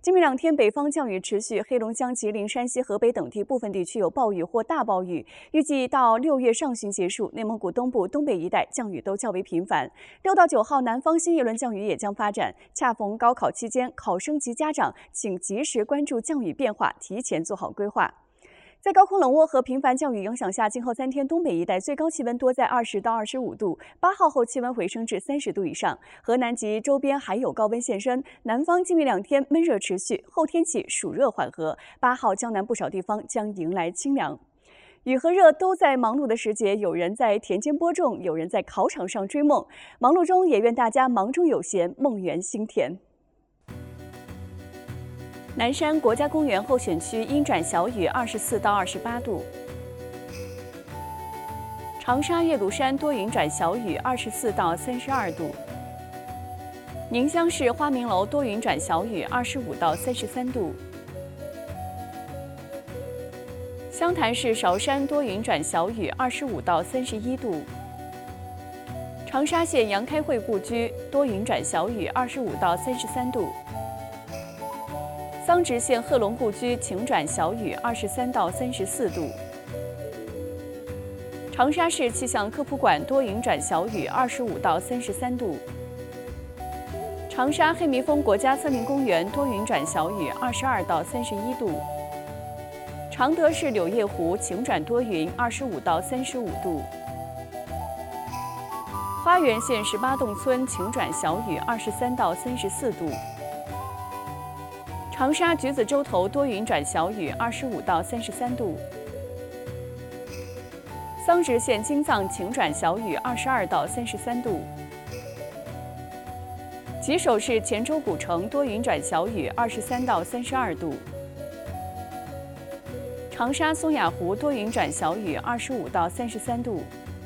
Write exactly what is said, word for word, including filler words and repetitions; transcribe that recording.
今明两天北方降雨持续，黑龙江、吉林、山西、河北等地部分地区有暴雨或大暴雨，预计到六月上旬结束。内蒙古东部、东北一带降雨都较为频繁。六到九号，南方新一轮降雨也将发展，恰逢高考期间，考生及家长请及时关注降雨变化，提前做好规划。在高空冷涡和频繁降雨影响下，今后三天东北一带最高气温多在二十到二十五度，八号后气温回升至三十度以上。河南及周边还有高温现身，南方今明两天闷热持续，后天起暑热缓和，八号江南不少地方将迎来清凉。雨和热都在忙碌的时节，有人在田间播种，有人在考场上追梦。忙碌中也愿大家忙中有闲，梦圆心甜。南山国家公园候选区阴转小雨，二十四到二十八度。长沙岳麓山多云转小雨，二十四到三十二度。宁乡市花明楼多云转小雨，二十五到三十三度。湘潭市韶山多云转小雨，二十五到三十一度。长沙县杨开会故居多云转小雨，二十五到三十三度。桑植县贺龙故居晴转小雨，二十三到三十四度。长沙市气象科普馆多云转小雨，二十五到三十三度。长沙黑迷峰国家森林公园多云转小雨，二十二到三十一度。常德市柳叶湖晴转多云，二十五到三十五度。花园县十八洞村晴转小雨，二十三到三十四度。长沙橘子洲头多云转小雨，二十五到三十三度。桑植县金藏晴转小雨，二十二到三十三度。吉首市黔州古城多云转小雨，二十三到三十二度。长沙松雅湖多云转小雨，二十五到三十三度。